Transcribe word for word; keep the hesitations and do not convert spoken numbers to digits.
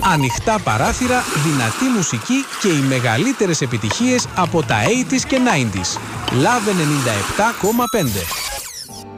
Ανοιχτά παράθυρα, δυνατή μουσική και οι μεγαλύτερες επιτυχίες από τα ογδόντα και ενενήντα. Λαβ ενενήντα επτά κόμμα πέντε.